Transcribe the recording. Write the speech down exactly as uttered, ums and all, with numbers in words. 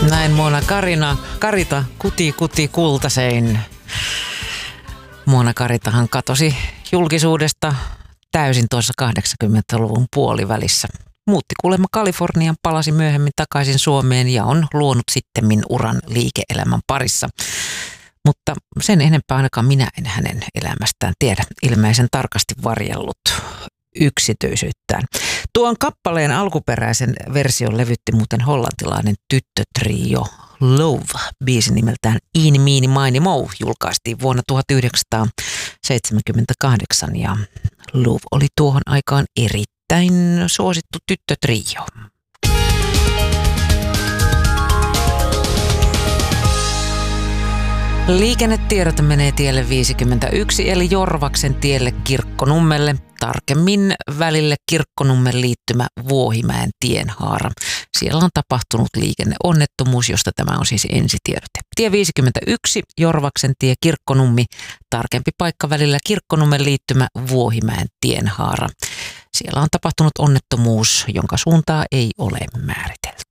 Näin Mona Karina, Karita, kuti kuti kultasein. Mona Karitahan katosi julkisuudesta täysin tuossa kahdeksankymmentäluvun puolivälissä. Muutti kuulemma Kalifornian, palasi myöhemmin takaisin Suomeen ja on luonut sittemmin uran liike-elämän parissa. Mutta sen enempää ainakaan minä en hänen elämästään tiedä, ilmeisen tarkasti varjellut yksityisyyttään. Tuon kappaleen alkuperäisen version levytti muuten hollantilainen tyttötrio Love. Biisi nimeltään Eeny, Meeny, Miny, Moe julkaistiin vuonna tuhatyhdeksänsataaseitsemänkymmentäkahdeksan ja Love oli tuohon aikaan erittäin suosittu tyttötrio. Liikennetiedot menee tielle viisikymmentäyksi eli Jorvaksen tielle Kirkkonummelle, tarkemmin välille Kirkkonummen liittymä Vuohimäen tienhaara. Siellä on tapahtunut liikenneonnettomuus, josta tämä on siis ensitiedote. Tie viisikymmentäyksi, Jorvaksen tie Kirkkonummi, tarkempi paikka välillä Kirkkonummen liittymä Vuohimäen tienhaara. Siellä on tapahtunut onnettomuus, jonka suuntaa ei ole määritelty.